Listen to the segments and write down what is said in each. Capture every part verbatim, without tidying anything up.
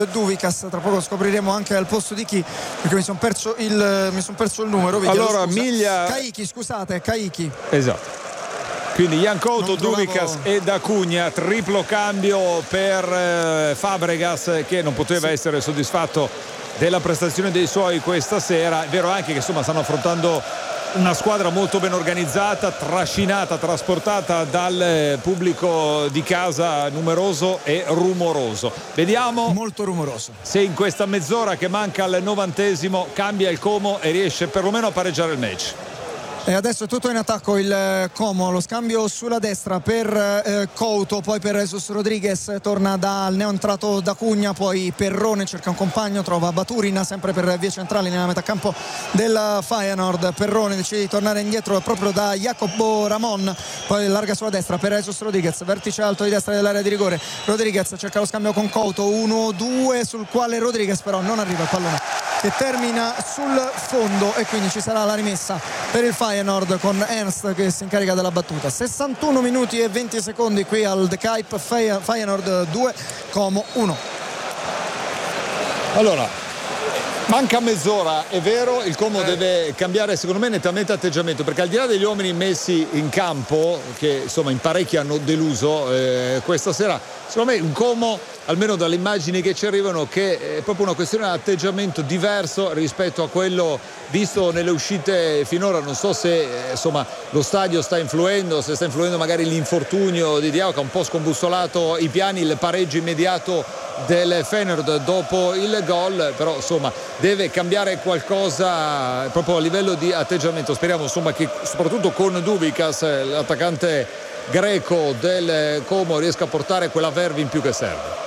Duvicas, tra poco scopriremo anche al posto di chi, perché mi sono perso il mi sono perso il numero. Vi allora scusa. Miglia Caicchi, scusate, Caicchi. Esatto. Quindi Jan Couto, trovavo... Duvicas ed Acugna, triplo cambio per eh, Fabregas, che non poteva sì. essere soddisfatto della prestazione dei suoi questa sera. È vero anche che insomma stanno affrontando una squadra molto ben organizzata, trascinata, trasportata dal pubblico di casa numeroso e rumoroso. Vediamo molto rumoroso se in questa mezz'ora che manca al novantesimo cambia il Como e riesce perlomeno a pareggiare il match. E adesso tutto in attacco il Como, lo scambio sulla destra per eh, Couto, poi per Jesus Rodriguez, torna dal neoentrato d'Acugna, poi Perrone cerca un compagno, trova Baturin sempre per vie centrali nella metà campo del Feyenoord. Perrone decide di tornare indietro proprio da Jacobo Ramon, poi larga sulla destra per Jesus Rodriguez, vertice alto di destra dell'area di rigore. Rodriguez cerca lo scambio con Couto, uno due sul quale Rodriguez però non arriva il pallone che termina sul fondo e quindi ci sarà la rimessa per il Feyenoord con Ernst che si incarica della battuta. sessantuno minuti e venti secondi qui al De Kuip, Feyenoord due, Como uno. Allora, manca mezz'ora, è vero, il Como eh. deve cambiare secondo me nettamente atteggiamento, perché al di là degli uomini messi in campo, che insomma in parecchi hanno deluso eh, questa sera, secondo me un Como, almeno dalle immagini che ci arrivano, che è proprio una questione di atteggiamento diverso rispetto a quello visto nelle uscite finora. Non so se eh, insomma lo stadio sta influendo, se sta influendo magari l'infortunio di Diao che ha un po' scombussolato i piani, il pareggio immediato del Feyenoord dopo il gol, però insomma deve cambiare qualcosa proprio a livello di atteggiamento. Speriamo insomma che soprattutto con Duvicas, l'attaccante greco del Como, riesca a portare quella verve in più che serve.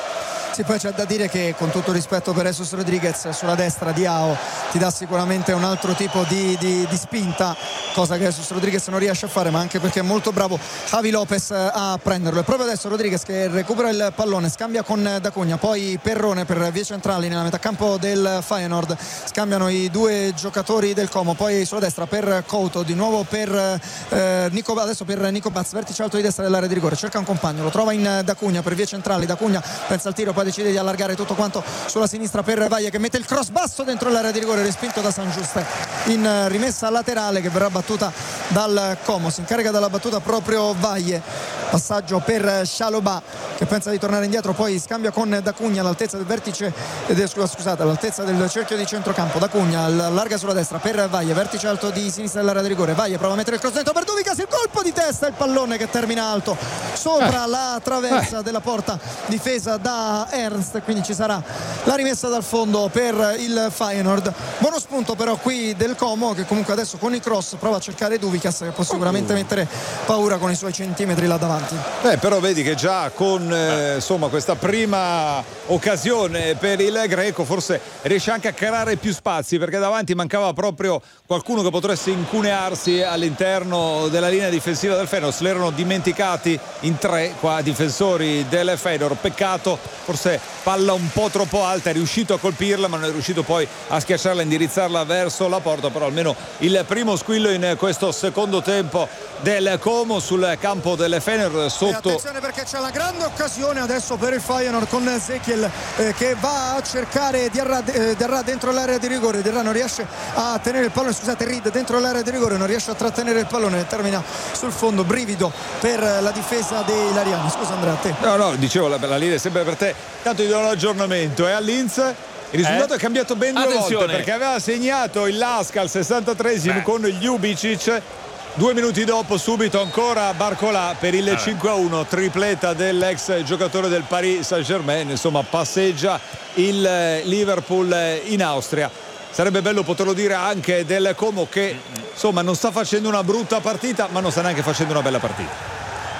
Sì, poi c'è da dire che con tutto rispetto per Jesus Rodriguez, sulla destra Diao ti dà sicuramente un altro tipo di, di, di spinta, cosa che Jesus Rodriguez non riesce a fare, ma anche perché è molto bravo Javi Lopez a prenderlo. E proprio adesso Rodriguez che recupera il pallone, scambia con D'Acugna, poi Perrone per vie centrali nella metà campo del Feyenoord, scambiano i due giocatori del Como, poi sulla destra per Couto, di nuovo per eh, Nico, adesso per Nico Paz, vertice alto di destra dell'area di rigore, cerca un compagno, lo trova in D'Acugna per vie centrali, D'Acugna pensa al tiro, poi decide di allargare tutto quanto sulla sinistra per Valle che mette il cross basso dentro l'area di rigore, respinto da San Giuste in rimessa laterale che verrà battuta dal Como. Si incarica della battuta proprio Valle, passaggio per Chalobah che pensa di tornare indietro, poi scambia con D'Acugna all'altezza del vertice eh, scusate all'altezza del cerchio di centrocampo. D'Acugna allarga sulla destra per Valle, vertice alto di sinistra dell'area di rigore, Valle prova a mettere il cross dentro per Duvicas, il colpo di testa, il pallone che termina alto sopra eh. la traversa eh. della porta difesa da Ernst, quindi ci sarà la rimessa dal fondo per il Feyenoord. Buono spunto però qui del Como che comunque adesso con i cross prova a cercare Duvicas che può sicuramente mettere paura con i suoi centimetri là davanti. Beh, però vedi che già con eh, insomma questa prima occasione per il greco forse riesce anche a creare più spazi, perché davanti mancava proprio qualcuno che potesse incunearsi all'interno della linea difensiva del Feyenoord. Se l'erano dimenticati in tre qua difensori del Feyenoord, peccato, forse palla un po' troppo alta, è riuscito a colpirla ma non è riuscito poi a schiacciarla, indirizzarla verso la porta. Però almeno il primo squillo in questo secondo tempo del Como sul campo del Feyenoord. Sotto, e attenzione perché c'è la grande occasione adesso per il Feyenoord con Ezekiel eh, che va a cercare Diarra, eh, Diarra dentro l'area di rigore. Diarra non riesce a tenere il pallone, scusate Reed dentro l'area di rigore non riesce a trattenere il pallone, termina sul fondo. Brivido per la difesa dei Lariani. Scusa Andrea, a te. No no dicevo la, la linea è sempre per te. Tanto gli do un aggiornamento e all'Inz il risultato eh? è cambiato ben due Attenzione. volte, perché aveva segnato il Laska al sessantatreesimo Beh. con Ljubicic. Due minuti dopo subito ancora Barcolà per il cinque a uno, tripleta dell'ex giocatore del Paris Saint-Germain. Insomma passeggia il Liverpool in Austria. Sarebbe bello poterlo dire anche del Como che insomma non sta facendo una brutta partita ma non sta neanche facendo una bella partita.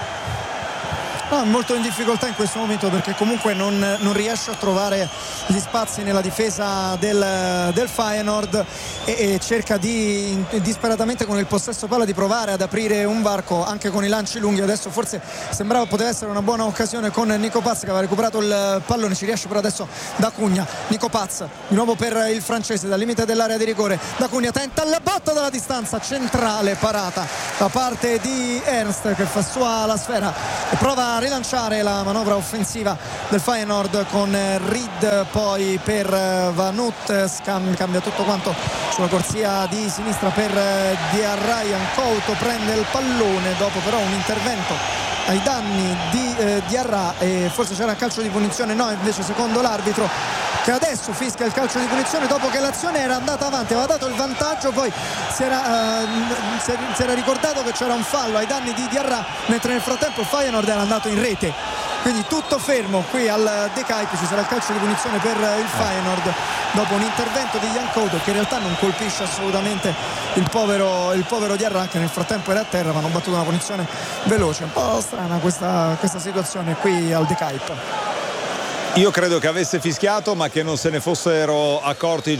No, molto in difficoltà in questo momento perché comunque non, non riesce a trovare gli spazi nella difesa del, del Feyenoord e, e cerca di disperatamente con il possesso palla di provare ad aprire un varco anche con i lanci lunghi. Adesso forse sembrava poteva essere una buona occasione con Nico Paz che aveva recuperato il pallone, ci riesce però adesso D'Acugna. Nico Paz di nuovo per il francese dal limite dell'area di rigore, D'Acugna tenta la botta dalla distanza centrale, parata da parte di Ernst che fa sua la sfera e prova rilanciare la manovra offensiva del Feyenoord con Reed, poi per Vanut, scambia, cambia tutto quanto sulla corsia di sinistra per Diarra. Couto prende il pallone dopo però un intervento ai danni di eh, Diarra, e forse c'era un calcio di punizione, no, invece secondo l'arbitro, che adesso fischia il calcio di punizione dopo che l'azione era andata avanti, aveva dato il vantaggio, poi si era, eh, si era, si era ricordato che c'era un fallo ai danni di Diarra, mentre nel frattempo il Feyenoord era andato in rete, quindi tutto fermo qui al De Kuip. Ci sarà il calcio di punizione per il Feyenoord dopo un intervento di Jan Couto che in realtà non colpisce assolutamente il povero, il povero Diarra, che nel frattempo era a terra, ma hanno battuto una punizione veloce. Un po' strana questa, questa situazione qui al De Kuip. Io credo che avesse fischiato, ma che non se ne fossero accorti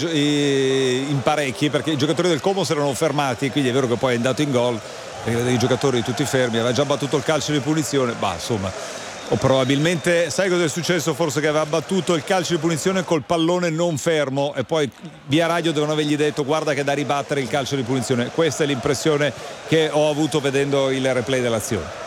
in parecchi, perché i giocatori del Como si erano fermati, quindi è vero che poi è andato in gol, perché i giocatori tutti fermi, aveva già battuto il calcio di punizione, bah insomma, o probabilmente, sai cosa è successo? Forse che aveva battuto il calcio di punizione col pallone non fermo, e poi via radio devono avergli detto guarda che è da ribattere il calcio di punizione. Questa è l'impressione che ho avuto vedendo il replay dell'azione.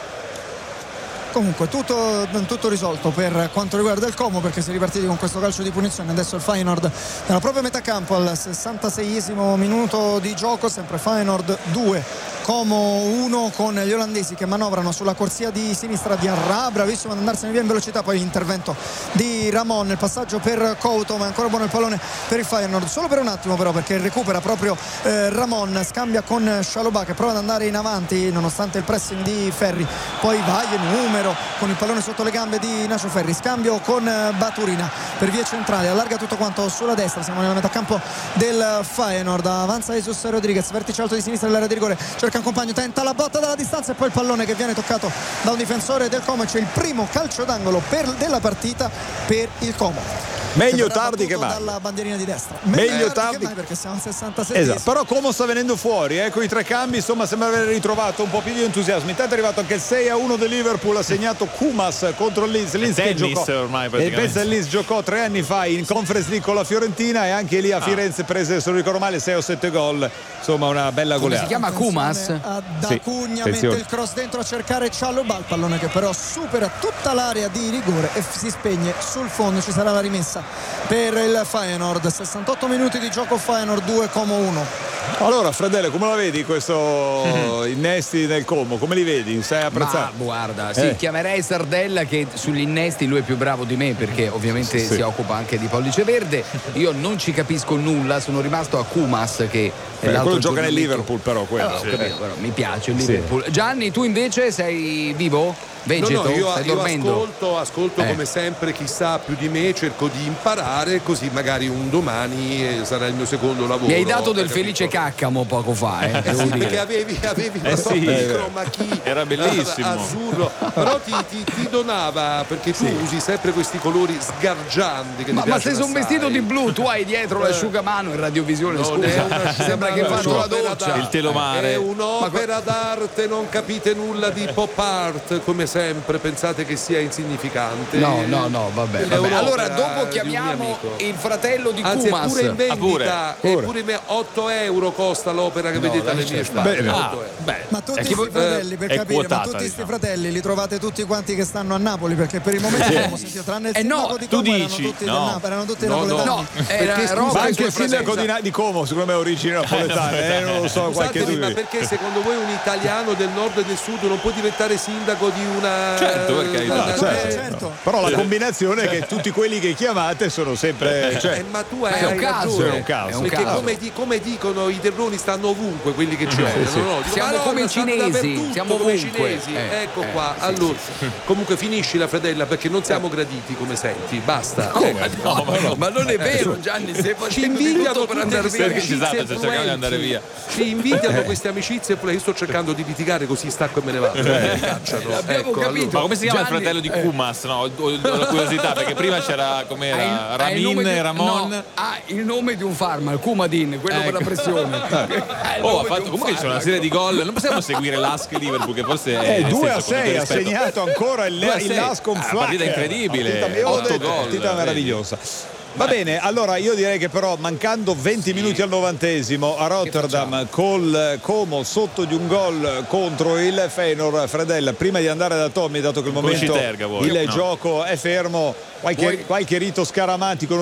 Comunque tutto, tutto risolto per quanto riguarda il Como, perché si è ripartiti con questo calcio di punizione. Adesso il Feyenoord nella propria metà campo al sessantaseiesimo minuto di gioco, sempre Feyenoord due Como uno, con gli olandesi che manovrano sulla corsia di sinistra. Diarra bravissimo ad andarsene via in velocità, poi l'intervento di Ramon, il passaggio per Couto, ma è ancora buono il pallone per il Feyenoord, solo per un attimo però, perché recupera proprio eh, Ramon, scambia con Chalobah che prova ad andare in avanti nonostante il pressing di Ferri, poi va il numero con il pallone sotto le gambe di Nacio Ferri, scambio con Baturina per via centrale, allarga tutto quanto sulla destra, siamo nella metà campo del Feyenoord, avanza Jesus Rodriguez, vertice alto di sinistra dell'area di rigore, cerca un compagno, tenta la botta dalla distanza e poi il pallone che viene toccato da un difensore del Como. C'è il primo calcio d'angolo per, della partita per il Como. Meglio tardi che mai. Dalla bandierina di destra. Meglio, Meglio tardi, tardi che mai, perché siamo al sessantasei. Esatto, però Como sta venendo fuori, eh, con i tre cambi, insomma sembra aver ritrovato un po' più di entusiasmo. Intanto è arrivato anche il sei a uno del Liverpool, ha segnato Kumas contro il Leeds. Leeds che giocò, ormai praticamente. E pensa il Leeds giocò tre anni fa in Conference League con la Fiorentina, e anche lì a Firenze ah. prese, se non ricordo male, sei o sette gol. Insomma una bella goleata. Si chiama Kumas? Da Cugna, mette il cross dentro a cercare Chalobah, il pallone che però supera tutta l'area di rigore e si spegne sul fondo. Ci sarà la rimessa per il Feyenoord. sessantotto minuti di gioco, Feyenoord due Como uno. Allora Fradele, come la vedi questo mm-hmm. innesti nel Como? Come li vedi? Sei apprezzato? Ma guarda, sì, eh. chiamerei Sardella, che sugli innesti lui è più bravo di me, perché ovviamente sì, si sì. occupa anche di pollice verde. Io non ci capisco nulla, sono rimasto a Kumas, che è Beh, quello gioca nel Liverpool, però quello, allora, sì. capito, però mi piace il Liverpool. Sì. Gianni, tu invece sei vivo? Vegeto? No, no, io, stai io dormendo? ascolto, ascolto eh. come sempre chi sa più di me, cerco di imparare, così magari un domani eh, sarà il mio secondo lavoro. Mi hai dato del capito? Felice Caccamo poco fa, eh, eh sì, perché avevi, avevi una eh sorta sì, di chroma key era bellissimo, azzurro, però ti, ti, ti donava, perché tu sì. usi sempre questi colori sgargianti che ma, ti ma sei su un assai. vestito di blu, tu hai dietro eh. l'asciugamano in radiovisione, non scusa, sembra che fanno la doccia, il telomare, è un'opera d'arte, non capite nulla di pop art, come sempre pensate che sia insignificante. No, no, no, vabbè. vabbè. Allora dopo chiamiamo il fratello di Anzi, Kumas. È pure in vendita, ah, pure, pure. È pure otto euro costa l'opera che no, vedete alle mie spalle. Ah, ma tutti questi fratelli, per capire, quotata, ma tutti questi diciamo. fratelli li trovate tutti quanti che stanno a Napoli, perché per il momento sì. abbiamo sentito, tranne il eh sindaco no, di tu Como, dici, erano tutti no. del Napoli, erano tutti no, napoletani. No, no, era ma anche il sindaco di, di Como, secondo me, è origine napoletana, eh, non lo so, qualche ma perché secondo voi un italiano del nord e del sud non può diventare sindaco di una certo, perché no, no, certo. certo. Però la combinazione è che tutti quelli che chiamate sono sempre cioè, eh, ma tu hai, è un caso, ragione, è un caso. perché caso. Come, di, come dicono i terroni stanno ovunque quelli che c'erano, sì. no, no, siamo dico, come no, i cinesi, siamo come i ovunque. cinesi, Eh, ecco eh, qua. sì, Allora, sì, sì. comunque finisci la fratella, perché non siamo graditi come senti, basta. Come? No, no, no, ma non è vero, Gianni, stai ci invidiano per andare via. Ci cercando di andare via. Ci invidiano eh. queste amicizie, io sto cercando di litigare, così stacco e me ne vado. Eh. Abbiamo ecco, capito. allora. Ma come si chiama Gianni, il fratello di eh. Kumas? No, ho, ho la curiosità, perché prima c'era com'era Ramin e Ramon. No, ha il nome di un farmaco, il Kumadin, quello ecco. per la pressione. Oh, ha fatto, comunque c'è una serie di gol. Non possiamo seguire l'A S K Liverpool, che forse è eh, due a sei ha segnato ancora il, il L A S con ah, Flack. Partita incredibile, otto gol. Partita meravigliosa. Va bene, allora io direi che però mancando venti sì. minuti al novantesimo a Rotterdam col Como sotto di un gol contro il Feyenoord, Fredella, prima di andare da Tommy, dato che il momento terga, il no. gioco è fermo, qualche, qualche rito scaramatico